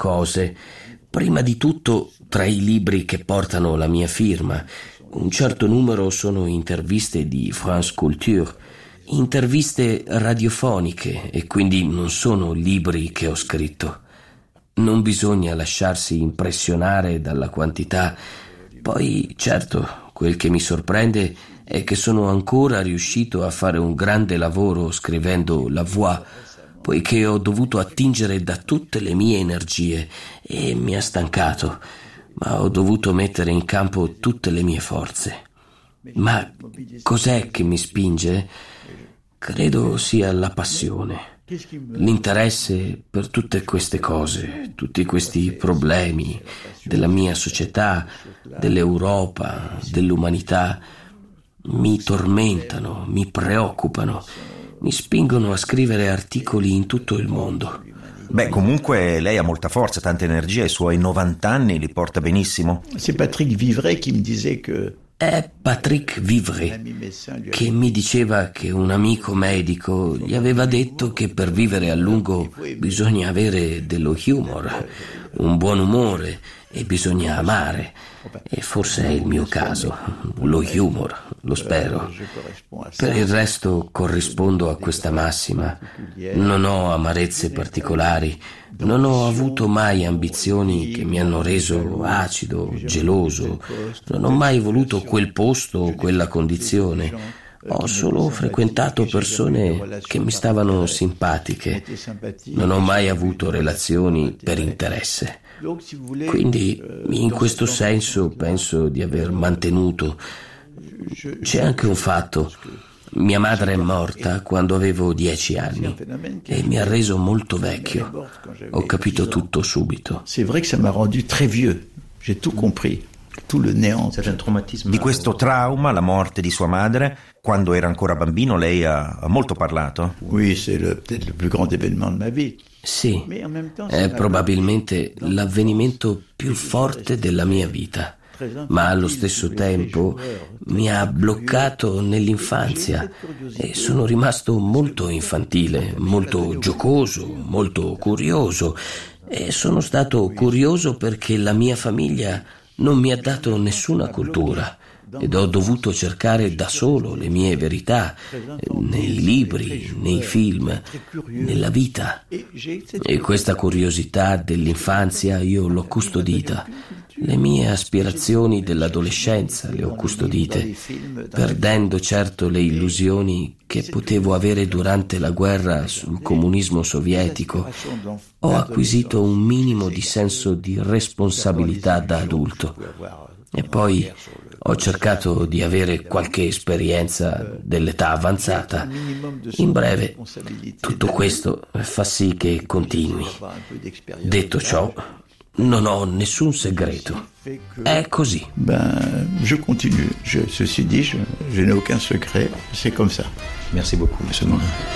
cose. Prima di tutto, tra i libri che portano la mia firma, un certo numero sono interviste di France Culture, interviste radiofoniche, e quindi non sono libri che ho scritto. Non bisogna lasciarsi impressionare dalla quantità. Poi, certo, quel che mi sorprende è che sono ancora riuscito a fare un grande lavoro scrivendo La Voix, poiché ho dovuto attingere da tutte le mie energie e mi ha stancato, ma ho dovuto mettere in campo tutte le mie forze. Ma cos'è che mi spinge? Credo sia la passione, l'interesse per tutte queste cose, tutti questi problemi della mia società, dell'Europa, dell'umanità. Mi tormentano, mi preoccupano, mi spingono a scrivere articoli in tutto il mondo. Beh, comunque lei ha molta forza, tanta energia, i suoi 90 anni li porta benissimo. C'est Patrick Vivray qui me disait que È Patrick Vivray che mi diceva che un amico medico gli aveva detto che per vivere a lungo bisogna avere dello humor, un buon umore, e bisogna amare. E forse è il mio caso, lo humor, lo spero. Per il resto corrispondo a questa massima. Non ho amarezze particolari, non ho avuto mai ambizioni che mi hanno reso acido, geloso, non ho mai voluto quel posto o quella condizione. Ho solo frequentato persone che mi stavano simpatiche, non ho mai avuto relazioni per interesse. Quindi in questo senso penso di aver mantenuto. C'è anche un fatto: mia madre è morta quando avevo 10 anni e mi ha reso molto vecchio. Ho capito tutto subito. c'est vrai que ça m'a rendu très vieux. J'ai tout compris, tout le néant. Di questo trauma, la morte di sua madre, quando era ancora bambino, lei ha molto parlato? Oui, c'est peut-être le plus grand événement de ma vie. Sì, è probabilmente l'avvenimento più forte della mia vita, ma allo stesso tempo mi ha bloccato nell'infanzia e sono rimasto molto infantile, molto giocoso, molto curioso, e sono stato curioso perché la mia famiglia non mi ha dato nessuna cultura ed ho dovuto cercare da solo le mie verità nei libri, nei film, nella vita. E questa curiosità dell'infanzia io l'ho custodita. Le mie aspirazioni dell'adolescenza le ho custodite, perdendo certo le illusioni che potevo avere durante la guerra sul comunismo sovietico. Ho acquisito un minimo di senso di responsabilità da adulto. E poi ho cercato di avere qualche esperienza dell'età avanzata. In breve, tutto questo fa sì che continui. Detto ciò, non ho nessun segreto. È così. Je continue. Ceci dit, je n'ai aucun secret. C'est comme ça. Merci beaucoup, monsieur Morin.